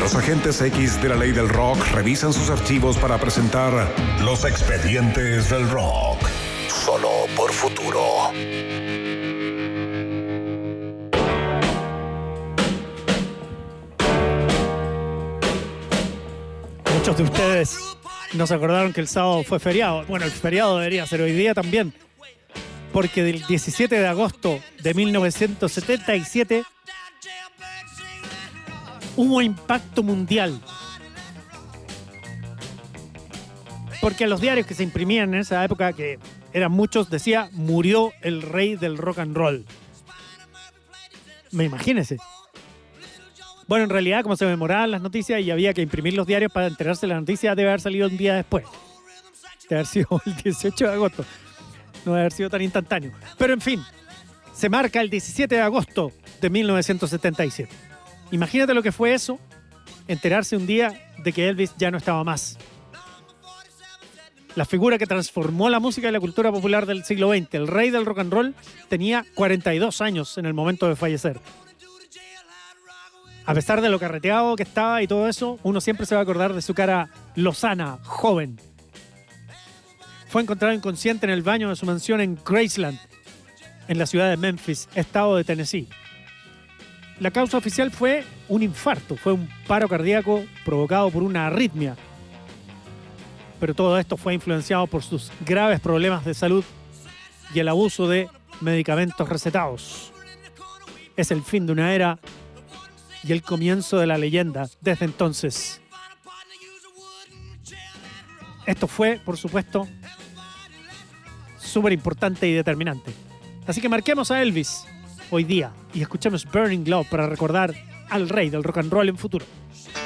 Los agentes X de la ley del rock revisan sus archivos para presentar Los Expedientes del Rock. Solo por Futuro. Muchos de ustedes no se acordaron que el sábado fue feriado. Bueno, el feriado debería ser hoy día también, porque del 17 de agosto de 1977 hubo impacto mundial. Porque en los diarios que se imprimían en esa época, que eran muchos, decía: murió el rey del rock and roll. Imagínense. Bueno, en realidad, como se memoraban las noticias y había que imprimir los diarios para enterarse de la noticia, debe haber salido un día después. Debe haber sido el 18 de agosto. No debe haber sido tan instantáneo. Pero en fin, se marca el 17 de agosto de 1977. Imagínate lo que fue eso, enterarse un día de que Elvis ya no estaba más. La figura que transformó la música y la cultura popular del siglo XX, el rey del rock and roll, tenía 42 años en el momento de fallecer. A pesar de lo carreteado que estaba y todo eso, uno siempre se va a acordar de su cara lozana, joven. Fue encontrado inconsciente en el baño de su mansión en Graceland, en la ciudad de Memphis, estado de Tennessee. La causa oficial fue un infarto, fue un paro cardíaco provocado por una arritmia. Pero todo esto fue influenciado por sus graves problemas de salud y el abuso de medicamentos recetados. Es el fin de una era y el comienzo de la leyenda desde entonces. Esto fue, por supuesto, súper importante y determinante. Así que marquemos a Elvis hoy día y escuchemos Burning Love para recordar al rey del rock and roll en futuro.